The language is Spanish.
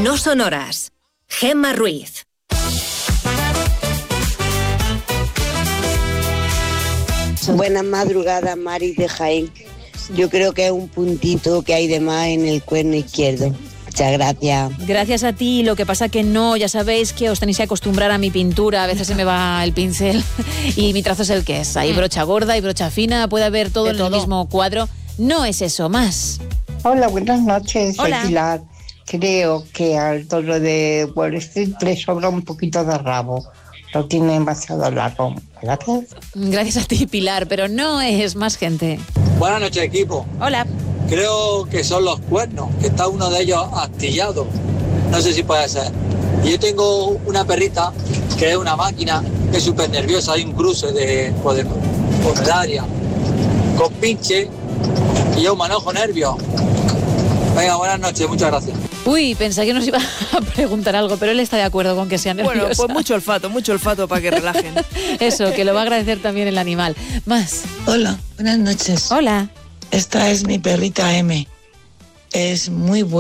no sonoras. Gemma Ruiz. Buenas madrugadas, Mari de Jaén. Yo creo que es un puntito que hay de más en el cuerno izquierdo. Muchas gracias. Gracias a ti. Lo que pasa que no, ya sabéis que os tenéis que acostumbrar a mi pintura. A veces se me va el pincel y mi trazo es el que es. Hay brocha gorda y brocha fina, puede haber todo en el mismo cuadro. No es eso, más. Hola, buenas noches. Hola. Soy Pilar. Creo que al toro de Wall Street le sobra un poquito de rabo. Lo tiene demasiado largo. Gracias. Gracias a ti, Pilar, pero no es más gente. Buenas noches, equipo. Hola. Creo que son los cuernos, que está uno de ellos astillado. No sé si puede ser. Y yo tengo una perrita que es una máquina, que es súper nerviosa. Hay un cruce de área con pinche y yo manojo nervios. Venga, buenas noches, muchas gracias. Uy, pensé que nos iba a preguntar algo, pero él está de acuerdo con que sea nerviosa. Bueno, pues mucho olfato para que relajen. Eso, que lo va a agradecer también el animal. Más. Hola, buenas noches. Hola. Esta es mi perrita M. Es muy buena.